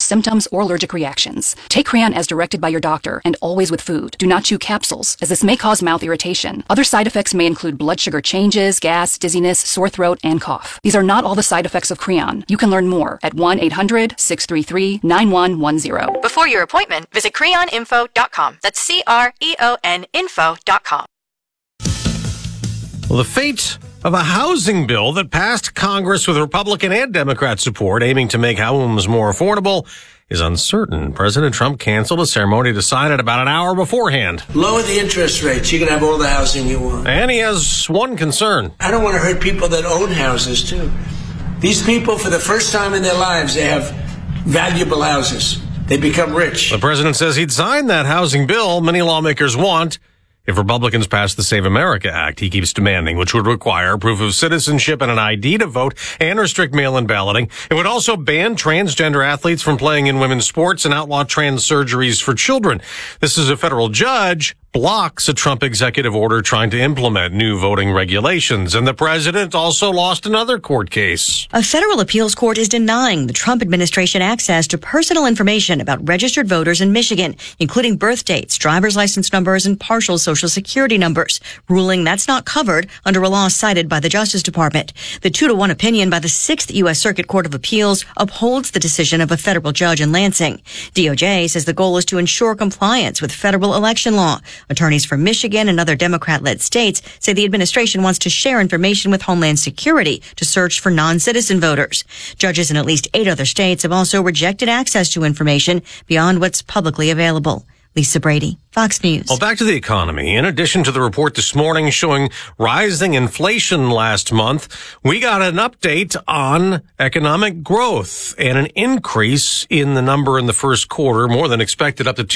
symptoms or allergic reactions. Take Creon as directed by your doctor and always with food. Do not chew capsules, as this may cause mouth irritation. Other side effects may include blood sugar changes, gas, dizziness, sore throat, and cough. These are not all the side effects of Creon. You can learn more at 1-800-633-9110. Before your appointment, visit creoninfo.com. That's CREON info.com. Well, the fate of a housing bill that passed Congress with Republican and Democrat support aiming to make homes more affordable is uncertain. President Trump canceled a ceremony decided about an hour beforehand. Lower the interest rates. You can have all the housing you want. And he has one concern. I don't want to hurt people that own houses, too. These people, for the first time in their lives, they have valuable houses. They become rich. The president says he'd sign that housing bill many lawmakers want if Republicans pass the Save America Act he keeps demanding, which would require proof of citizenship and an ID to vote and restrict mail-in balloting. It would also ban transgender athletes from playing in women's sports and outlaw trans surgeries for children. This is a federal judge blocks a Trump executive order trying to implement new voting regulations. And the president also lost another court case. A federal appeals court is denying the Trump administration access to personal information about registered voters in Michigan, including birth dates, driver's license numbers, and partial Social Security numbers, ruling that's not covered under a law cited by the Justice Department. The 2-1 opinion by the 6th U.S. Circuit Court of Appeals upholds the decision of a federal judge in Lansing. DOJ says the goal is to ensure compliance with federal election law. Attorneys from Michigan and other Democrat-led states say the administration wants to share information with Homeland Security to search for non-citizen voters. Judges in at least 8 other states have also rejected access to information beyond what's publicly available. Lisa Brady, Fox News. Well, back to the economy. In addition to the report this morning showing rising inflation last month, we got an update on economic growth and an increase in the number in the first quarter, more than expected, up to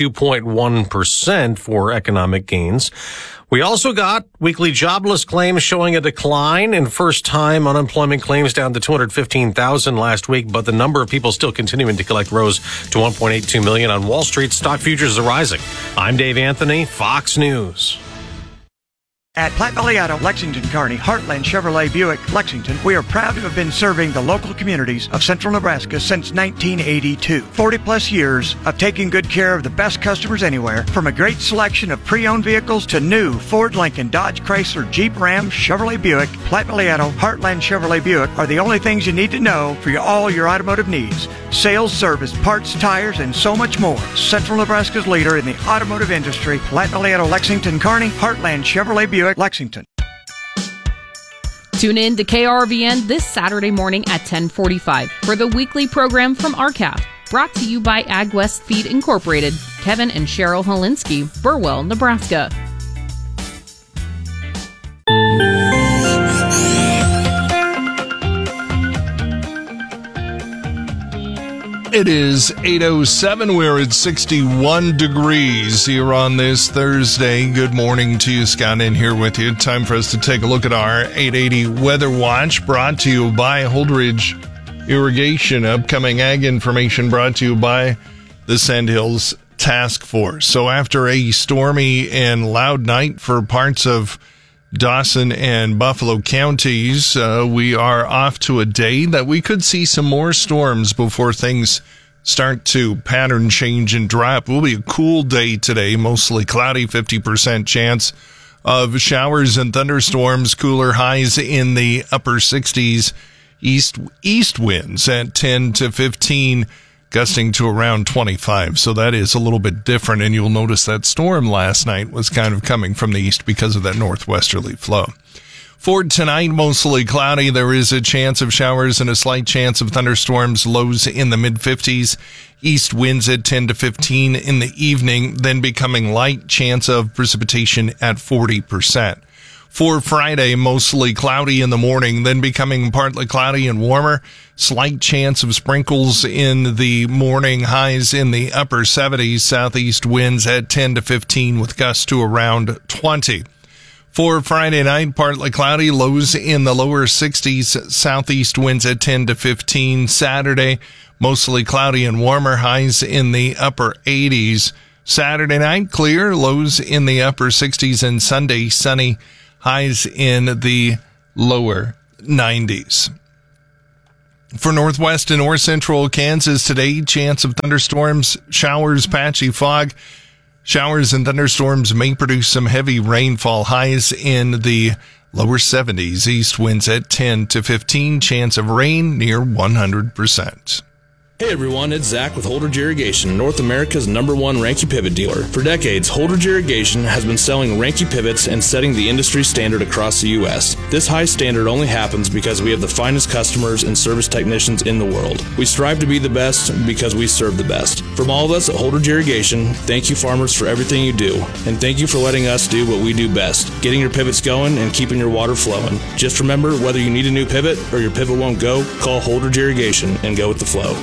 2.1% for economic gains. We also got weekly jobless claims showing a decline in first-time unemployment claims down to 215,000 last week, but the number of people still continuing to collect rose to 1.82 million. On Wall Street, stock futures are rising. I'm Dave Anthony, Fox News. At Platte Valley Auto, Lexington, Kearney, Heartland Chevrolet Buick, Lexington, we are proud to have been serving the local communities of central Nebraska since 1982. 40 plus years of taking good care of the best customers anywhere, from a great selection of pre-owned vehicles to new Ford, Lincoln, Dodge, Chrysler, Jeep, Ram, Chevrolet Buick. Platte Valley Auto, Heartland Chevrolet Buick are the only things you need to know for all your automotive needs. Sales, service, parts, tires, and so much more. Central Nebraska's leader in the automotive industry, Platte Valley Auto, Lexington, Kearney, Heartland Chevrolet Buick, Lexington. Tune in to KRVN this Saturday morning at 10:45 for the weekly program from RCAF, brought to you by AgWest Feed Incorporated, Kevin and Cheryl Holinsky, Burwell, Nebraska. It is 8:07. We're at 61 degrees here on this Thursday. Good morning to you. Scott in here with you. Time for us to take a look at our 880 Weather Watch, brought to you by Holdridge Irrigation. Upcoming ag information brought to you by the Sandhills Task Force. So after a stormy and loud night for parts of Dawson and Buffalo counties, we are off to a day that we could see some more storms before things start to pattern change and drop. It will be a cool day today, mostly cloudy, 50% chance of showers and thunderstorms, cooler highs in the upper 60s, east winds at 10 to 15, gusting to around 25. So that is a little bit different, and you'll notice that storm last night was kind of coming from the east because of that northwesterly flow. For tonight, mostly cloudy. There is a chance of showers and a slight chance of thunderstorms, lows in the mid-50s. East winds at 10 to 15 in the evening, then becoming light, chance of precipitation at 40%. For Friday, mostly cloudy in the morning, then becoming partly cloudy and warmer. Slight chance of sprinkles in the morning, highs in the upper 70s. Southeast winds at 10 to 15 with gusts to around 20. For Friday night, partly cloudy, lows in the lower 60s. Southeast winds at 10 to 15. Saturday, mostly cloudy and warmer, highs in the upper 80s. Saturday night, clear, lows in the upper 60s. And Sunday, sunny, highs in the lower 90s. For northwest and north central Kansas today, chance of thunderstorms, showers, patchy fog. Showers and thunderstorms may produce some heavy rainfall. Highs in the lower 70s. East winds at 10 to 15. Chance of rain near 100%. Hey everyone, it's Zach with Holdridge Irrigation, North America's #1 Ranke pivot dealer. For decades, Holdridge Irrigation has been selling Ranke pivots and setting the industry standard across the U.S. This high standard only happens because we have the finest customers and service technicians in the world. We strive to be the best because we serve the best. From all of us at Holdridge Irrigation, thank you farmers for everything you do, and thank you for letting us do what we do best, getting your pivots going and keeping your water flowing. Just remember, whether you need a new pivot or your pivot won't go, call Holdridge Irrigation and go with the flow.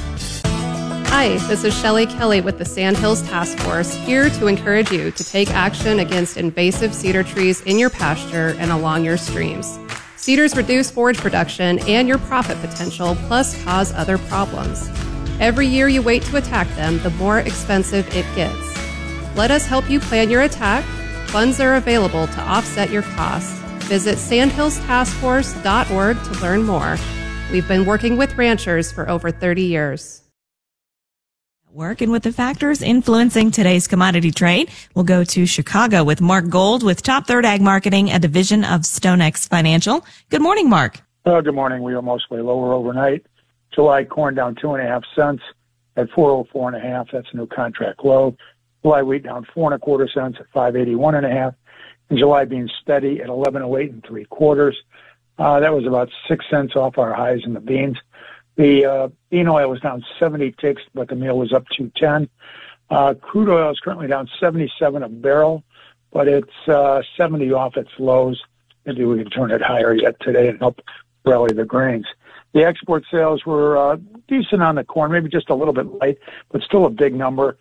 Hi, this is Shelley Kelly with the Sandhills Task Force, here to encourage you to take action against invasive cedar trees in your pasture and along your streams. Cedars reduce forage production and your profit potential, plus cause other problems. Every year you wait to attack them, the more expensive it gets. Let us help you plan your attack. Funds are available to offset your costs. Visit sandhillstaskforce.org to learn more. We've been working with ranchers for over 30 years. Working with the factors influencing today's commodity trade, we'll go to Chicago with Mark Gold with Top Third Ag Marketing, a division of StoneX Financial. Good morning, Mark. Good morning. We were mostly lower overnight. July corn down 2.5 cents at 404.5. That's a new contract low. July wheat down 4.25 cents at 581.5. And July beans steady at 1108 3/4. That was about 6 cents off our highs in the beans. The bean oil was down 70 ticks, but the meal was up 210. Crude oil is currently down 77 a barrel, but it's 70 off its lows. Maybe we can turn it higher yet today and help rally the grains. The export sales were decent on the corn, maybe just a little bit light, but still a big number,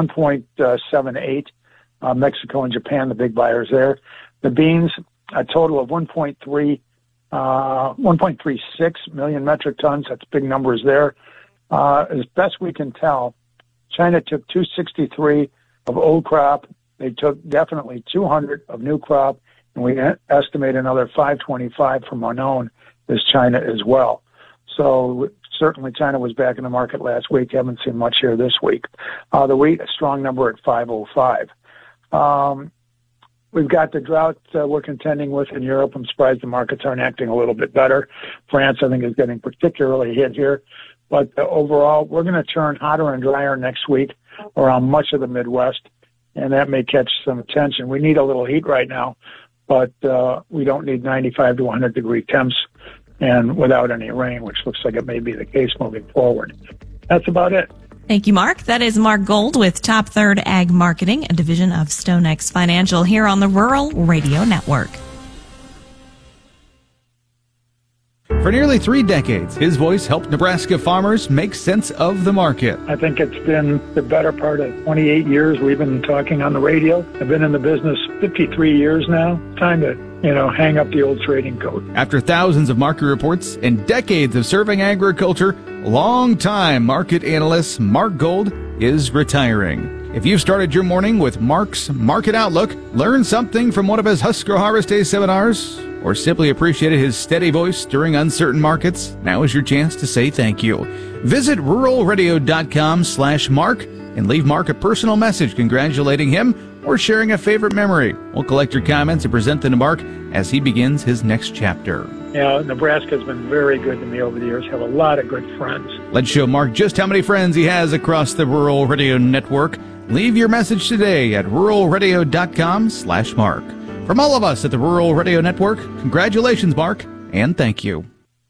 1.78. Mexico and Japan, the big buyers there. The beans, a total of 1.36 million metric tons. That's big numbers there. As best we can tell, China took 263 of old crop. They took definitely 200 of new crop, and we estimate another 525 from unknown as China as well. So certainly China was back in the market last week. Haven't seen much here this week. The wheat, a strong number at 505. We've got the drought we're contending with in Europe. I'm surprised the markets aren't acting a little bit better. France, I think, is getting particularly hit here. But overall, we're going to turn hotter and drier next week around much of the Midwest, and that may catch some attention. We need a little heat right now, but we don't need 95 to 100-degree temps and without any rain, which looks like it may be the case moving forward. That's about it. Thank you, Mark. That is Mark Gold with Top Third Ag Marketing, a division of StoneX Financial here on the Rural Radio Network. For nearly 3 decades, his voice helped Nebraska farmers make sense of the market. I think it's been the better part of 28 years we've been talking on the radio. I've been in the business 53 years now. Time to, hang up the old trading coat. After thousands of market reports and decades of serving agriculture, longtime market analyst Mark Gold is retiring. If you've started your morning with Mark's Market Outlook, learned something from one of his Husker Harvest Day seminars, or simply appreciated his steady voice during uncertain markets, now is your chance to say thank you. Visit ruralradio.com/Mark and leave Mark a personal message congratulating him or sharing a favorite memory. We'll collect your comments and present them to Mark as he begins his next chapter. Nebraska's been very good to me over the years. Have a lot of good friends. Let's show Mark just how many friends he has across the Rural Radio Network. Leave your message today at ruralradio.com/Mark. From all of us at the Rural Radio Network, congratulations, Mark, and thank you.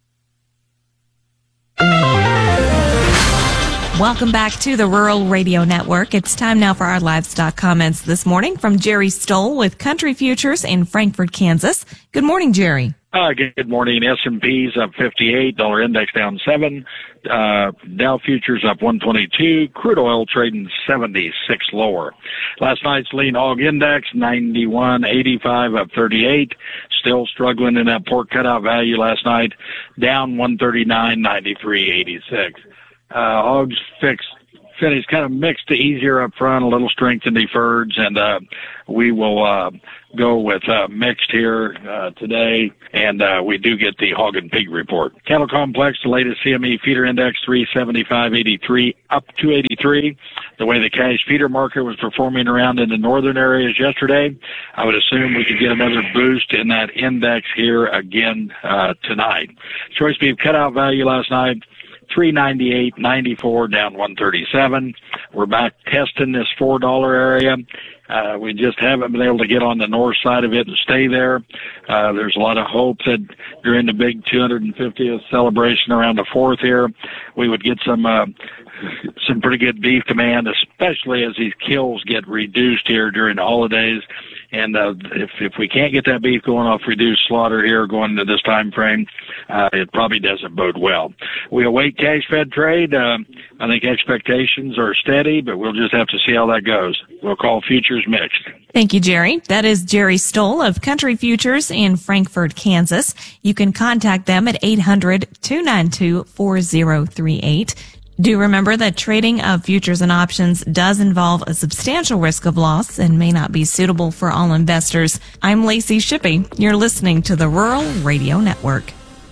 Welcome back to the Rural Radio Network. It's time now for our livestock comments this morning from Jerry Stoll with Country Futures in Frankfort, Kansas. Good morning, Jerry. Good morning. S&P's up 58, dollar index down 7, Dow futures up 122, crude oil trading 76 lower. Last night's lean hog index 91.85 up 38, still struggling in that pork cutout value last night, down 139, 93.86. Hogs fixed finish kind of mixed to easier up front, a little strength in deferreds, and we will go with mixed here today, and we do get the hog and pig report. Cattle complex, the latest CME feeder index 375.83 up to 83. The way the cash feeder market was performing around in the northern areas yesterday, I would assume we could get another boost in that index here again tonight. Choice beef cutout value last night, $398.94, down 137. We're back testing this $4 area. We just haven't been able to get on the north side of it and stay there. There's a lot of hope that during the big 250th celebration around the 4th here, we would get some pretty good beef demand, especially as these kills get reduced here during the holidays. And if we can't get that beef going off reduced slaughter here going into this time frame, it probably doesn't bode well. We await cash-fed trade. I think expectations are steady, but we'll just have to see how that goes. We'll call futures mixed. Thank you, Jerry. That is Jerry Stoll of Country Futures in Frankfort, Kansas. You can contact them at 800-292-4038. Do remember that trading of futures and options does involve a substantial risk of loss and may not be suitable for all investors. I'm Lacey Shippey. You're listening to the Rural Radio Network.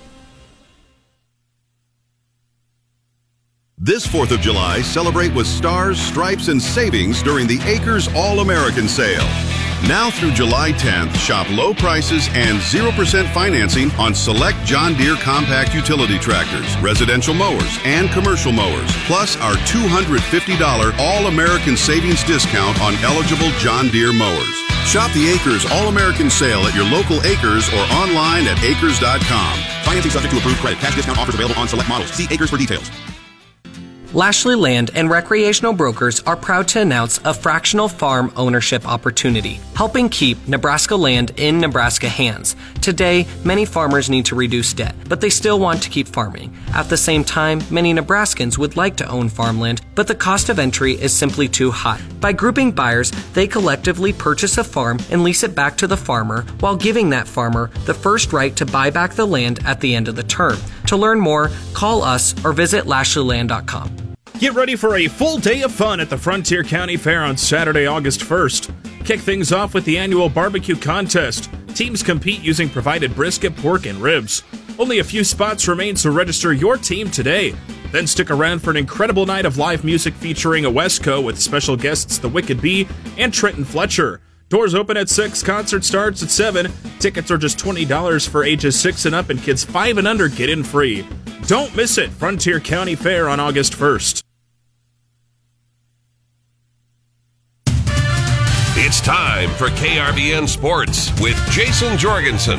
This 4th of July, celebrate with stars, stripes, and savings during the Acres All-American Sale. Now through July 10th, shop low prices and 0% financing on select John Deere compact utility tractors, residential mowers, and commercial mowers, plus our $250 All-American Savings discount on eligible John Deere mowers. Shop the Acres All-American Sale at your local Acres or online at acres.com. Financing subject to approved credit. Cash discount offers available on select models. See Acres for details. Lashley Land and Recreational Brokers are proud to announce a fractional farm ownership opportunity, helping keep Nebraska land in Nebraska hands. Today, many farmers need to reduce debt, but they still want to keep farming. At the same time, many Nebraskans would like to own farmland, but the cost of entry is simply too high. By grouping buyers, they collectively purchase a farm and lease it back to the farmer, while giving that farmer the first right to buy back the land at the end of the term. To learn more, call us or visit LashleyLand.com. Get ready for a full day of fun at the Frontier County Fair on Saturday, August 1st. Kick things off with the annual barbecue contest. Teams compete using provided brisket, pork, and ribs. Only a few spots remain, so register your team today. Then stick around for an incredible night of live music featuring a Wesco with special guests The Wicked Bee and Trenton Fletcher. Doors open at 6, concert starts at 7. Tickets are just $20 for ages 6 and up, and kids 5 and under get in free. Don't miss it, Frontier County Fair on August 1st. It's time for KRBN Sports with Jason Jorgensen.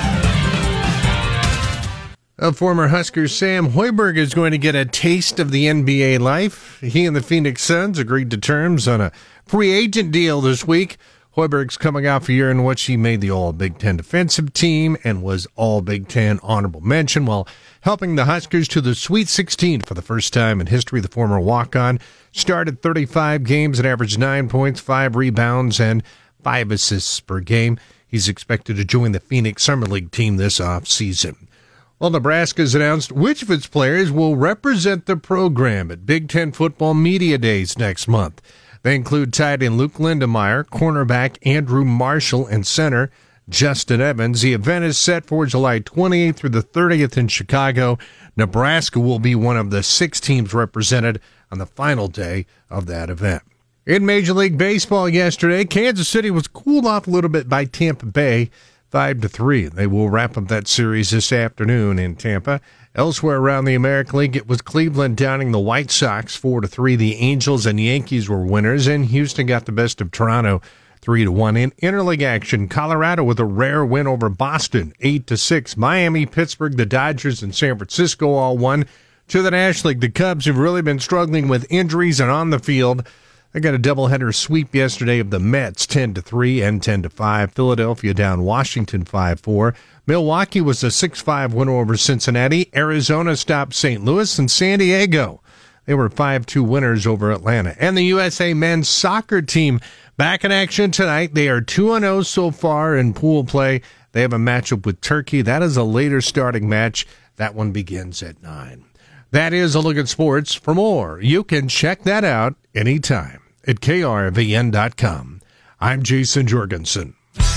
Former Husker Sam Hoiberg is going to get a taste of the NBA life. He and the Phoenix Suns agreed to terms on a free agent deal this week. Hoiberg's coming off a year in which he made the All-Big Ten defensive team and was All-Big Ten honorable mention while helping the Huskers to the Sweet 16 for the first time in history. The former walk-on started 35 games and averaged 9 points, 5 rebounds, and 5 assists per game. He's expected to join the Phoenix Summer League team this offseason. Well, Nebraska's announced which of its players will represent the program at Big Ten Football Media Days next month. They include tight end Luke Lindemeyer, cornerback Andrew Marshall, and center Justin Evans. The event is set for July 28th through the 30th in Chicago. Nebraska will be one of the 6 teams represented on the final day of that event. In Major League Baseball yesterday, Kansas City was cooled off a little bit by Tampa Bay, 5-3. They will wrap up that series this afternoon in Tampa. Elsewhere around the American League, it was Cleveland downing the White Sox 4-3. The Angels and Yankees were winners, and Houston got the best of Toronto 3-1. In interleague action, Colorado with a rare win over Boston 8-6. Miami, Pittsburgh, the Dodgers, and San Francisco all won. To the National League, the Cubs have really been struggling with injuries and on the field. They got a doubleheader sweep yesterday of the Mets 10-3 and 10-5. Philadelphia down Washington 5-4. Milwaukee was a 6-5 win over Cincinnati. Arizona stopped St. Louis, and San Diego, they were 5-2 winners over Atlanta. And the USA men's soccer team back in action tonight. They are 2-0 so far in pool play. They have a matchup with Turkey. That is a later starting match. That one begins at 9. That is a look at sports. For more, you can check that out anytime at krvn.com. I'm Jason Jorgensen.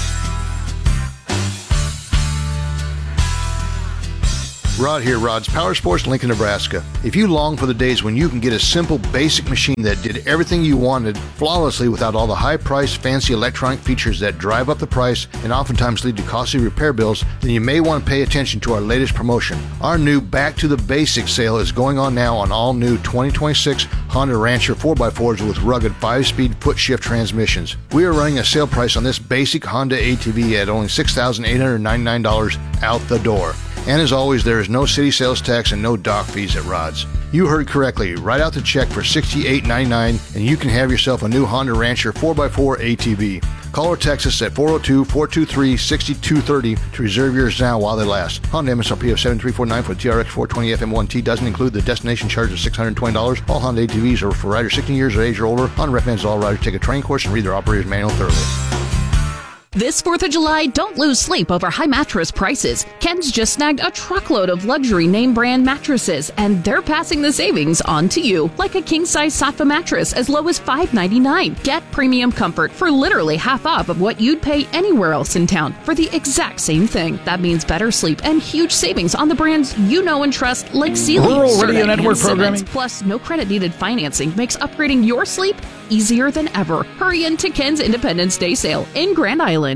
Rod here, Rod's Power Sports, Lincoln, Nebraska. If you long for the days when you can get a simple, basic machine that did everything you wanted flawlessly without all the high-priced, fancy electronic features that drive up the price and oftentimes lead to costly repair bills, then you may want to pay attention to our latest promotion. Our new Back to the Basics sale is going on now on all new 2026 Honda Rancher 4x4s with rugged 5-speed foot-shift transmissions. We are running a sale price on this basic Honda ATV at only $6,899 out the door. And as always, there is no city sales tax and no dock fees at Rod's. You heard correctly. Write out the check for $68.99 and you can have yourself a new Honda Rancher 4x4 ATV. Call or text us at 402-423-6230 to reserve yours now while they last. Honda MSRP of $7,349 for the TRX 420 FM1T doesn't include the destination charge of $620. All Honda ATVs are for riders 16 years of age or older. Honda recommends all riders take a training course and read their operator's manual thoroughly. This 4th of July, don't lose sleep over high mattress prices. Ken's just snagged a truckload of luxury name brand mattresses, and they're passing the savings on to you. Like a king-size Sattva mattress as low as $5.99. Get premium comfort for literally half off of what you'd pay anywhere else in town for the exact same thing. That means better sleep and huge savings on the brands you know and trust, like Sealy, Rural Radio Network programming. Plus, no credit-needed financing makes upgrading your sleep easier than ever. Hurry into Ken's Independence Day sale in Grand Island.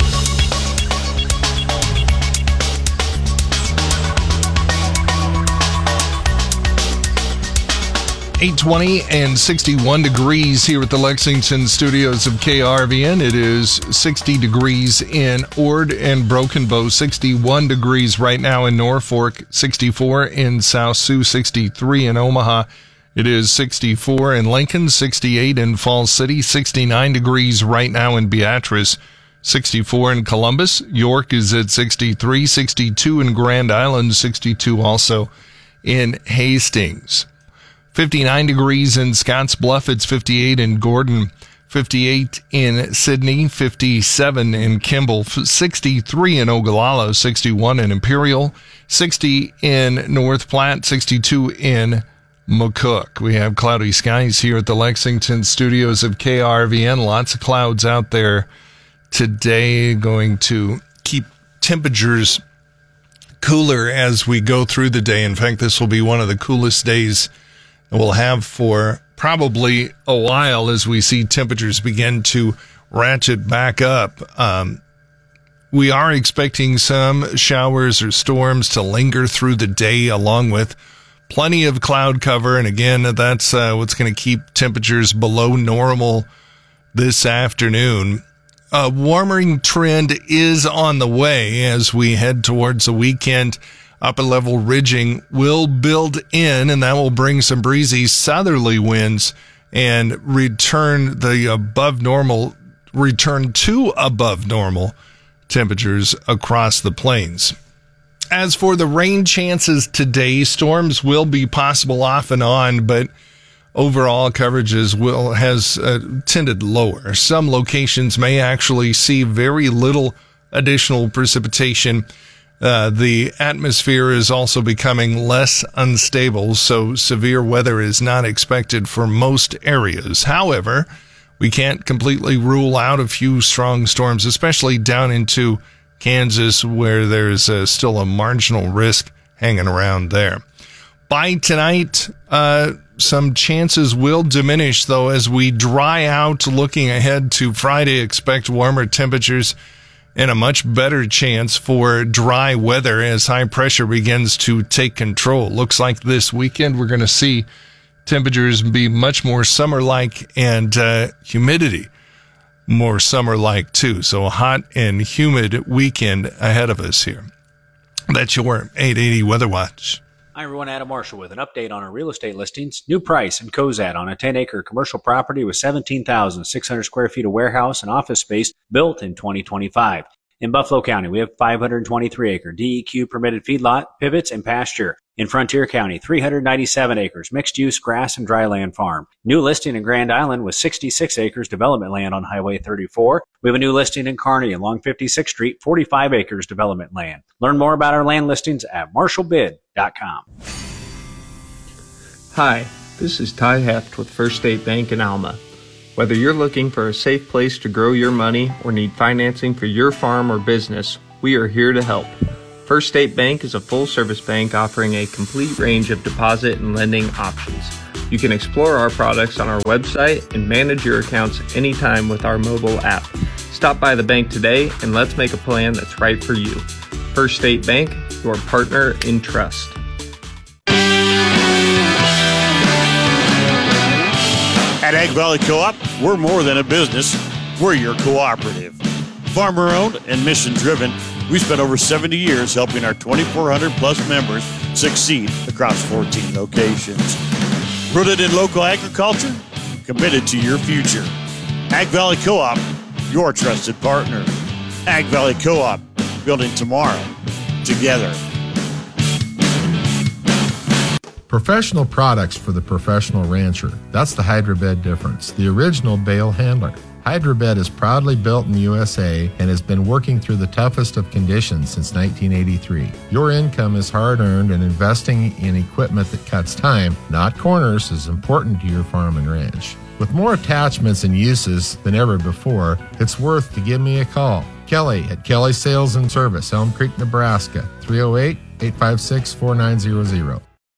8:20 and 61 degrees here at the Lexington studios of KRVN. It is 60 degrees in Ord and Broken Bow, 61 degrees right now in Norfolk, 64 in South Sioux, 63 in Omaha. It is 64 in Lincoln, 68 in Falls City, 69 degrees right now in Beatrice, 64 in Columbus. York is at 63, 62 in Grand Island, 62 also in Hastings. 59 degrees in Scottsbluff. It's 58 in Gordon, 58 in Sidney, 57 in Kimball, 63 in Ogallala, 61 in Imperial, 60 in North Platte, 62 in McCook. We have cloudy skies here at the Lexington studios of KRVN. Lots of clouds out there today, going to keep temperatures cooler as we go through the day. In fact, this will be one of the coolest days we'll have for probably a while as we see temperatures begin to ratchet back up. We are expecting some showers or storms to linger through the day, along with plenty of cloud cover. And again, that's what's going to keep temperatures below normal this afternoon. A warming trend is on the way as we head towards the weekend. Upper level ridging will build in, and that will bring some breezy southerly winds and return to above normal temperatures across the plains. As for the rain chances today, storms will be possible off and on, but overall coverages has tended lower. Some locations may actually see very little additional precipitation. The atmosphere is also becoming less unstable, so severe weather is not expected for most areas. However, we can't completely rule out a few strong storms, especially down into Kansas, where there's still a marginal risk hanging around there. By tonight, some chances will diminish, though, as we dry out. Looking ahead to Friday, expect warmer temperatures and a much better chance for dry weather as high pressure begins to take control. Looks like this weekend we're going to see temperatures be much more summer-like and humidity more summer-like too. So a hot and humid weekend ahead of us here. That's your 880 Weather Watch. Hi everyone, Adam Marshall with an update on our real estate listings. New price in Cozad on a 10-acre commercial property with 17,600 square feet of warehouse and office space built in 2025. In Buffalo County, we have 523-acre DEQ permitted feedlot, pivots, and pasture. In Frontier County, 397 acres, mixed-use grass and dryland farm. New listing in Grand Island with 66 acres development land on Highway 34. We have a new listing in Kearney along 56th Street, 45 acres development land. Learn more about our land listings at marshallbid.com. Hi, this is Ty Heft with First State Bank in Alma. Whether you're looking for a safe place to grow your money or need financing for your farm or business, we are here to help. First State Bank is a full-service bank offering a complete range of deposit and lending options. You can explore our products on our website and manage your accounts anytime with our mobile app. Stop by the bank today and let's make a plan that's right for you. First State Bank, your partner in trust. At Ag Valley Co-op, we're more than a business. We're your cooperative. Farmer-owned and mission-driven, we spent over 70 years helping our 2,400-plus members succeed across 14 locations. Rooted in local agriculture, committed to your future. Ag Valley Co-op, your trusted partner. Ag Valley Co-op, building tomorrow together. Professional products for the professional rancher. That's the Hydrobed difference, the original bale handler. Hydrobed is proudly built in the USA and has been working through the toughest of conditions since 1983. Your income is hard-earned, and investing in equipment that cuts time, not corners, is important to your farm and ranch. With more attachments and uses than ever before, it's worth to give me a call. Kelly at Kelly Sales and Service, Elm Creek, Nebraska, 308-856-4900.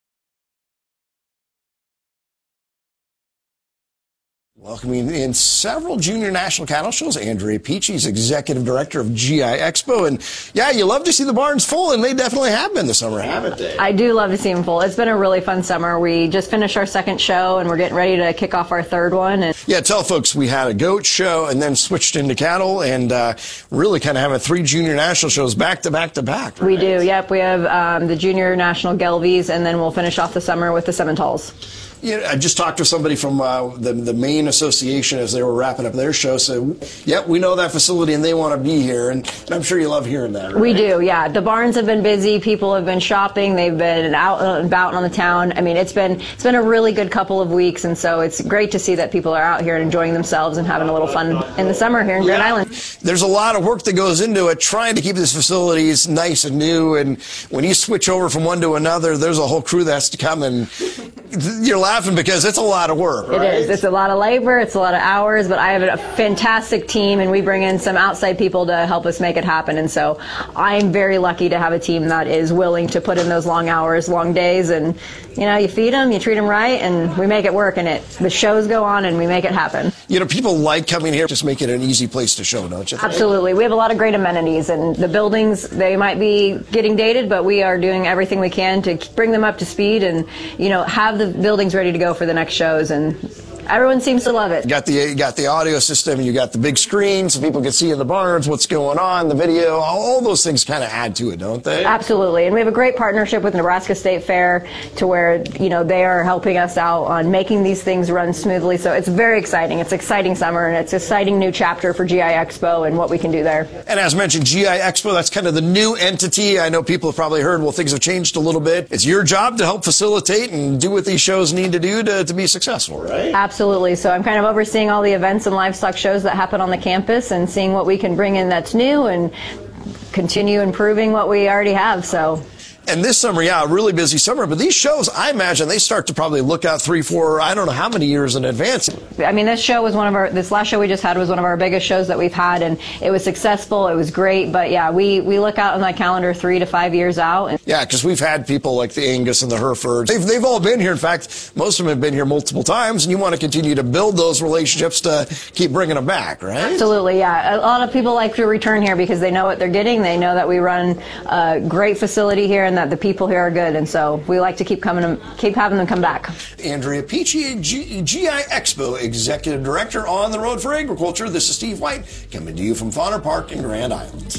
Welcoming in several junior national cattle shows, Andrea Peachy's executive director of GI Expo. And yeah, you love to see the barns full, and they definitely have been this summer, haven't they? I do love to see them full. It's been a really fun summer. We just finished our second show, and we're getting ready to kick off our third one. And yeah, tell folks we had a goat show and then switched into cattle, and really kind of having 3 junior national shows back to back to back. Right? We do, yep. We have the junior national Gelvies, and then we'll finish off the summer with the Simmentals. Yeah, I just talked to somebody from the Maine Association as they were wrapping up their show. So, yep, we know that facility and they want to be here. And I'm sure you love hearing that, right? We do, yeah. The barns have been busy. People have been shopping. They've been out and about on the town. I mean, it's been a really good couple of weeks. And so it's great to see that people are out here and enjoying themselves and having a little fun in the summer here in Grand Island. There's a lot of work that goes into it, trying to keep these facilities nice and new. And when you switch over from one to another, there's a whole crew that has to come, and you're laughing because it's a lot of work, right? It is. It's a lot of labor. It's a lot of hours, but I have a fantastic team, and we bring in some outside people to help us make it happen. And so I'm very lucky to have a team that is willing to put in those long hours, long days, and you feed them, you treat them right, and we make it work. And the shows go on, and we make it happen. People like coming here, just make it an easy place to show, don't you think? Absolutely. We have a lot of great amenities, and the buildings, they might be getting dated, but we are doing everything we can to bring them up to speed and, have the buildings ready to go for the next shows, and everyone seems to love it. You got the audio system, you got the big screen so people can see in the barns what's going on, the video, all those things kind of add to it, don't they? Absolutely. And we have a great partnership with Nebraska State Fair to where, they are helping us out on making these things run smoothly. So it's very exciting. It's exciting summer, and it's an exciting new chapter for GI Expo and what we can do there. And as mentioned, GI Expo, that's kind of the new entity. I know people have probably heard, things have changed a little bit. It's your job to help facilitate and do what these shows need to do to be successful, right? Absolutely. So I'm kind of overseeing all the events and livestock shows that happen on the campus and seeing what we can bring in that's new and continue improving what we already have. So. And this summer, a really busy summer. But these shows, I imagine, they start to probably look out 3, 4, I don't know how many years in advance. I mean, this last show we just had was one of our biggest shows that we've had, and it was successful. It was great. But we look out on that calendar 3 to 5 years out. Yeah, because we've had people like the Angus and the Herefords. They've all been here. In fact, most of them have been here multiple times, and you want to continue to build those relationships to keep bringing them back, right? Absolutely, yeah. A lot of people like to return here because they know what they're getting. They know that we run a great facility here and that the people here are good, and so we like to keep having them come back. Andrea Peachy, GI Expo Executive Director on the road for agriculture. This is Steve White coming to you from Fauner Park in Grand Island.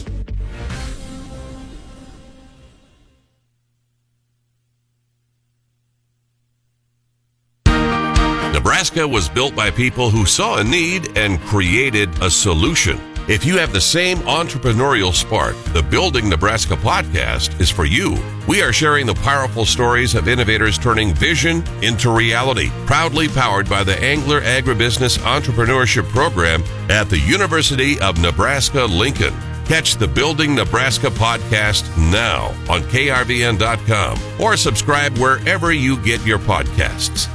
Nebraska was built by people who saw a need and created a solution. If you have the same entrepreneurial spark, the Building Nebraska podcast is for you. We are sharing the powerful stories of innovators turning vision into reality. Proudly powered by the Angler Agribusiness Entrepreneurship Program at the University of Nebraska-Lincoln. Catch the Building Nebraska podcast now on KRVN.com or subscribe wherever you get your podcasts.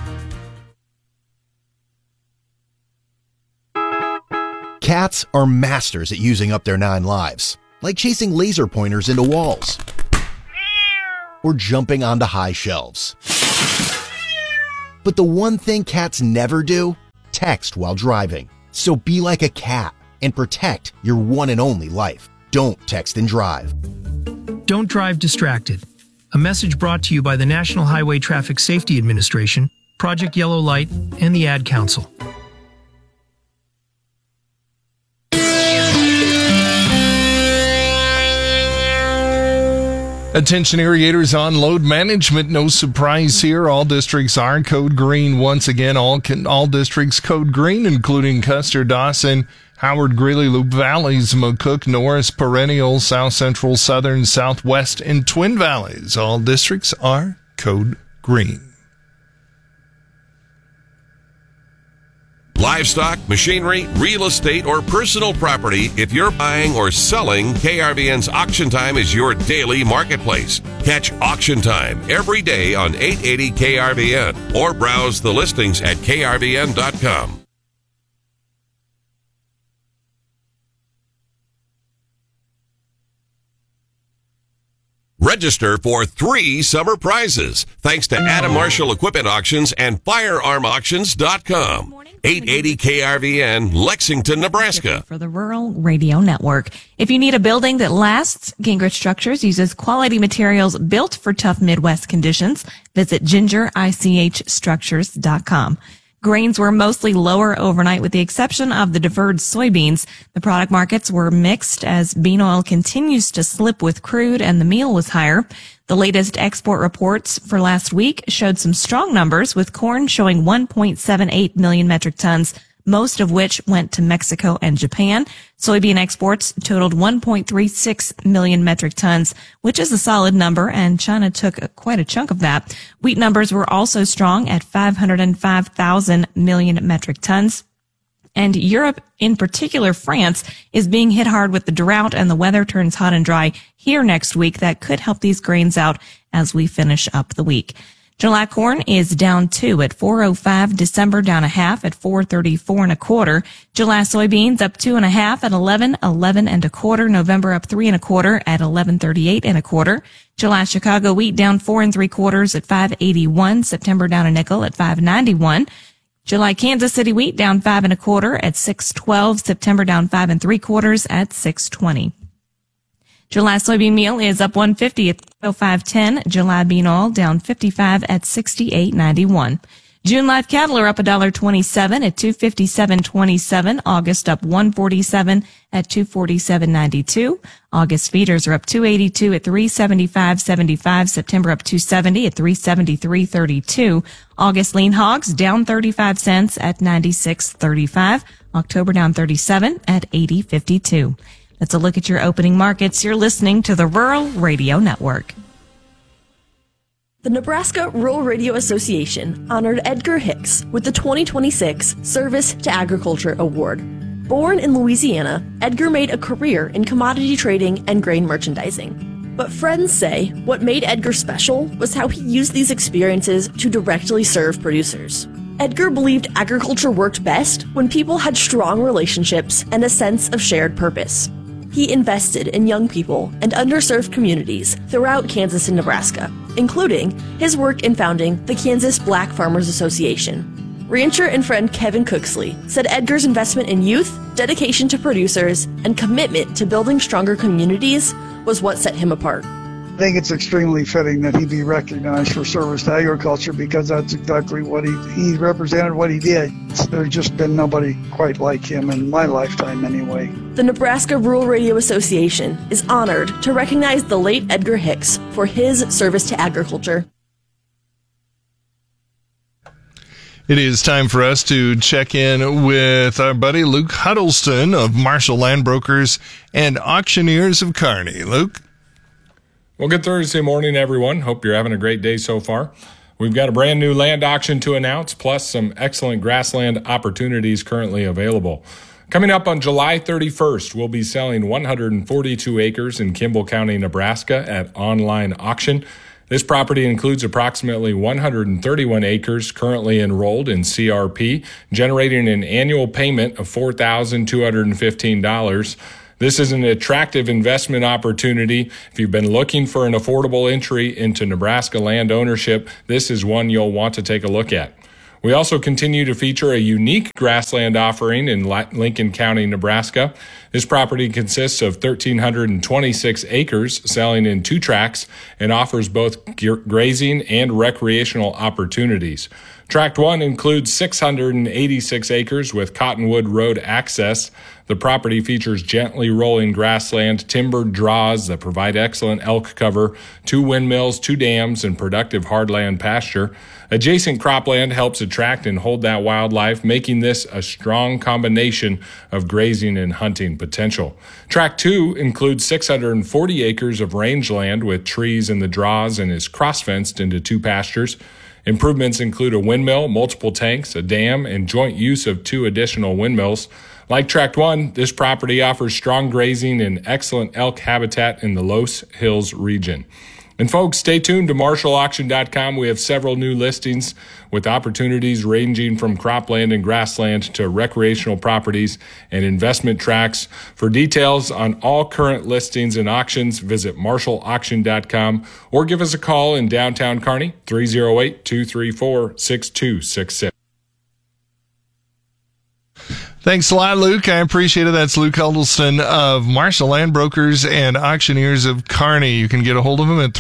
Cats are masters at using up their 9 lives, like chasing laser pointers into walls or jumping onto high shelves. But the one thing cats never do? Text while driving. So be like a cat and protect your one and only life. Don't text and drive. Don't drive distracted. A message brought to you by the National Highway Traffic Safety Administration, Project Yellow Light, and the Ad Council. Attention irrigators on load management. No surprise here. All districts are code green once again. All districts code green, including Custer, Dawson, Howard, Greeley, Loup Valleys, McCook, Norris, Perennial, South Central, Southern, Southwest, and Twin Valleys. All districts are code green. Livestock, machinery, real estate, or personal property. If you're buying or selling, KRVN's Auction Time is your daily marketplace. Catch Auction Time every day on 880 KRVN or browse the listings at KRVN.com. Register for 3 summer prizes thanks to Adam Marshall Equipment Auctions and FirearmAuctions.com. 880 KRVN, Lexington, Nebraska. For the Rural Radio Network. If you need a building that lasts, Gingrich Structures uses quality materials built for tough Midwest conditions. Visit gingerichstructures.com. Grains were mostly lower overnight with the exception of the deferred soybeans. The product markets were mixed as bean oil continues to slip with crude and the meal was higher. The latest export reports for last week showed some strong numbers with corn showing 1.78 million metric tons, most of which went to Mexico and Japan. Soybean exports totaled 1.36 million metric tons, which is a solid number, and China took quite a chunk of that. Wheat numbers were also strong at 505,000 million metric tons. And Europe, in particular France, is being hit hard with the drought, and the weather turns hot and dry here next week. That could help these grains out as we finish up the week. July corn is down 2 at 4.05. December down 0.5 at 4.34 1/4. July soybeans up 2.5 at 11 1/4. November up 3 1/4 at 11.38 1/4. July Chicago wheat down 4 3/4 at 5.81. September down a nickel at 5.91. July Kansas City wheat down 5 1/4 at 6.12. September down 5 3/4 at 6.20. July soybean meal is up 150 at 5.10. July bean oil down 55 at 68.91. June live cattle are up $1.27 at 257.27. August up 147 at 247.92. August feeders are up 282 at 375.75. September up 270 at 373.32. August lean hogs down 35 cents at 96.35. October down 37 at 80.52. That's a look at your opening markets. You're listening to the Rural Radio Network. The Nebraska Rural Radio Association honored Edgar Hicks with the 2026 Service to Agriculture Award. Born in Louisiana, Edgar made a career in commodity trading and grain merchandising. But friends say what made Edgar special was how he used these experiences to directly serve producers. Edgar believed agriculture worked best when people had strong relationships and a sense of shared purpose. He invested in young people and underserved communities throughout Kansas and Nebraska, including his work in founding the Kansas Black Farmers Association. Rancher and friend Kevin Cooksley said Edgar's investment in youth, dedication to producers, and commitment to building stronger communities was what set him apart. I think it's extremely fitting that he be recognized for service to agriculture because that's exactly what he represented, what he did. There's just been nobody quite like him in my lifetime anyway. The Nebraska Rural Radio Association is honored to recognize the late Edgar Hicks for his service to agriculture. It is time for us to check in with our buddy Luke Huddleston of Marshall Land Brokers and Auctioneers of Kearney. Luke? Well, good Thursday morning, everyone. Hope you're having a great day so far. We've got a brand new land auction to announce, plus some excellent grassland opportunities currently available. Coming up on July 31st, we'll be selling 142 acres in Kimball County, Nebraska at online auction. This property includes approximately 131 acres currently enrolled in CRP, generating an annual payment of $4,215. This is an attractive investment opportunity. If you've been looking for an affordable entry into Nebraska land ownership, this is one you'll want to take a look at. We also continue to feature a unique grassland offering in Lincoln County, Nebraska. This property consists of 1,326 acres, selling in 2 tracts, and offers both grazing and recreational opportunities. Tract 1 includes 686 acres with Cottonwood Road access. The property features gently rolling grassland, timbered draws that provide excellent elk cover, 2 windmills, 2 dams, and productive hardland pasture. Adjacent cropland helps attract and hold that wildlife, making this a strong combination of grazing and hunting potential. Tract 2 includes 640 acres of rangeland with trees in the draws and is cross-fenced into 2 pastures. Improvements include a windmill, multiple tanks, a dam, and joint use of 2 additional windmills. Like Tract 1, this property offers strong grazing and excellent elk habitat in the Los Hills region. And folks, stay tuned to MarshallAuction.com. We have several new listings with opportunities ranging from cropland and grassland to recreational properties and investment tracts. For details on all current listings and auctions, visit MarshallAuction.com or give us a call in downtown Kearney, 308-234-6266. Thanks a lot, Luke. I appreciate it. That's Luke Huddleston of Marshall Land Brokers and Auctioneers of Kearney. You can get a hold of him at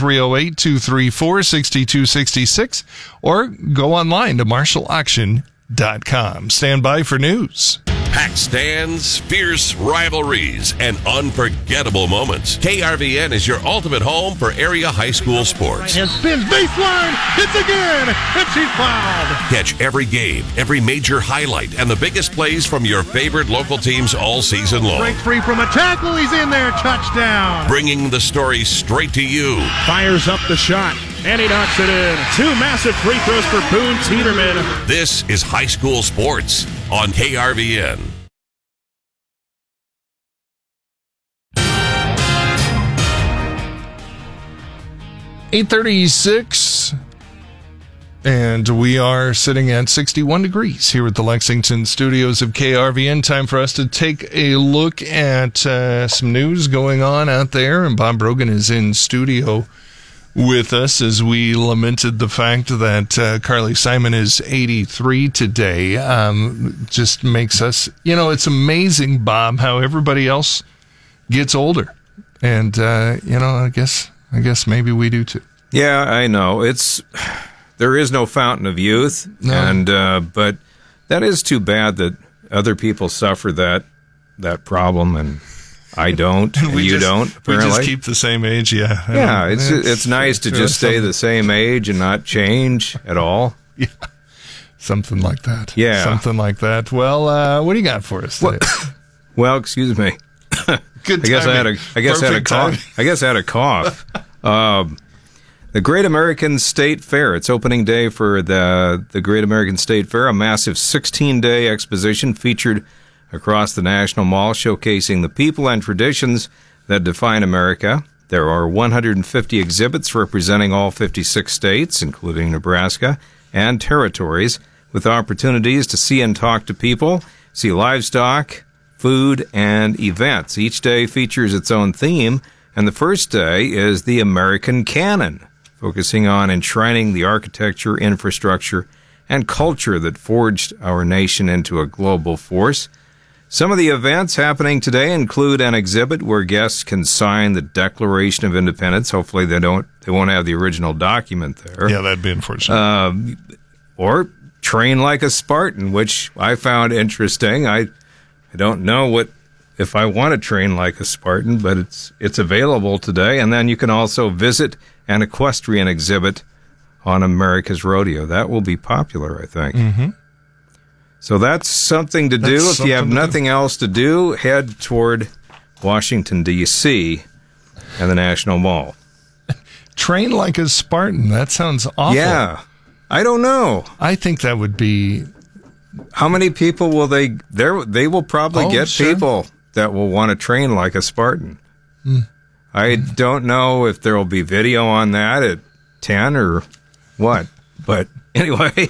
308-234-6266 or go online to MarshallAuction.com. Stand by for news. Packed stands, fierce rivalries, and unforgettable moments. KRVN is your ultimate home for area high school sports. And spins baseline, hits again, and she's fouled. Catch every game, every major highlight, and the biggest plays from your favorite local teams all season long. Break free from a tackle, he's in there, touchdown. Bringing the story straight to you. Fires up the shot, and he knocks it in. 2 massive free throws for Boone Teeterman. This is high school sports on KRVN. .836, and we are sitting at 61 degrees here at the Lexington studios of KRVN. Time for us to take a look at some news going on out there, and Bob Brogan is in studio with us as we lamented the fact that Carly Simon is 83 today. Just makes us, it's amazing, Bob, how everybody else gets older. And, I guess maybe we do too. Yeah, I know. There is no fountain of youth. No. And, but that is too bad that other people suffer that problem and I don't, and you don't, apparently. We just keep the same age, yeah. Yeah, it's nice to just stay the same age and not change at all. Yeah, something like that. Yeah. Something like that. Well, what do you got for us today? Well, excuse me. Good timing. I guess I had a cough. The Great American State Fair. It's opening day for the Great American State Fair, a massive 16-day exposition featured across the National Mall, showcasing the people and traditions that define America. There are 150 exhibits representing all 56 states, including Nebraska, and territories, with opportunities to see and talk to people, see livestock, food, and events. Each day features its own theme, and the first day is the American Canon, focusing on enshrining the architecture, infrastructure, and culture that forged our nation into a global force. Some of the events happening today include an exhibit where guests can sign the Declaration of Independence. Hopefully they won't have the original document there. Yeah, that'd be unfortunate. Or train like a Spartan, which I found interesting. I don't know if I want to train like a Spartan, but it's available today. And then you can also visit an equestrian exhibit on America's Rodeo. That will be popular, I think. Mm-hmm. So that's something to do. If you have nothing else to do, head toward Washington, D.C. and the National Mall. Train like a Spartan. That sounds awful. Yeah. I don't know. I think that would be How many people will they will probably get people that will want to train like a Spartan. I don't know if there will be video on that at 10 or what, but anyway.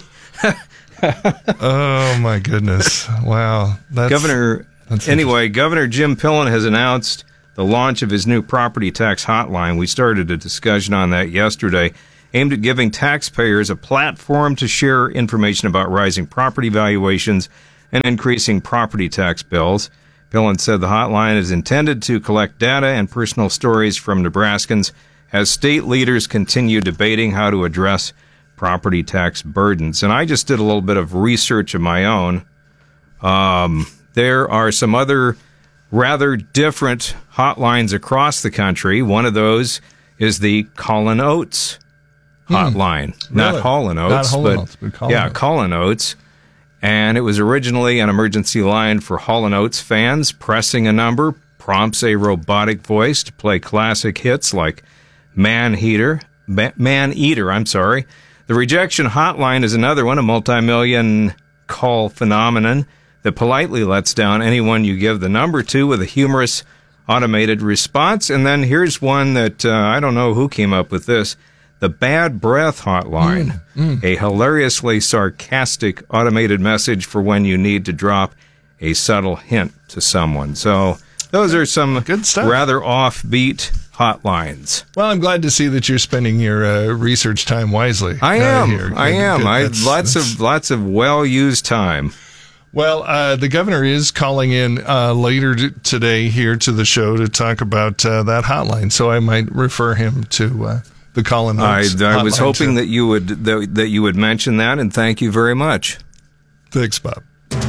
Oh my goodness. Wow. Governor Jim Pillen has announced the launch of his new property tax hotline. We started a discussion on that yesterday, aimed at giving taxpayers a platform to share information about rising property valuations and increasing property tax bills. Pillen said the hotline is intended to collect data and personal stories from Nebraskans as state leaders continue debating how to address property tax burdens. And I just did a little bit of research of my own. There are some other rather different hotlines across the country. One of those is the Call & Oates hotline. Not Hall & Oates, but Call & Oates. And it was originally an emergency line for Hall & Oates fans. Pressing a number prompts a robotic voice to play classic hits like Man Eater. The rejection hotline is another one, a multi-million call phenomenon that politely lets down anyone you give the number to with a humorous automated response. And then here's one that I don't know who came up with this. The Bad Breath Hotline, a hilariously sarcastic automated message for when you need to drop a subtle hint to someone. So those are some good stuff. Rather offbeat hotlines. Well, I'm glad to see that you're spending your research time wisely. I am. Lots of well-used time. Well, the governor is calling in later today here to the show to talk about that hotline, so I might refer him to the Call & Oates. I was hoping that you would mention that, and thank you very much. Thanks, Bob.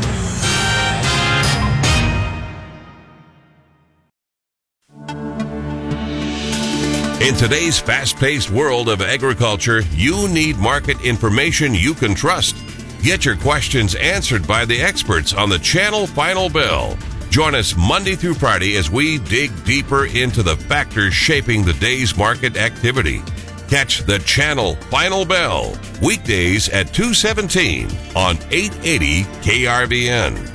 In today's fast-paced world of agriculture, you need market information you can trust. Get your questions answered by the experts on the Channel Final Bell. Join us Monday through Friday as we dig deeper into the factors shaping the day's market activity. Catch the Channel Final Bell weekdays at 2:17 on 880 KRVN.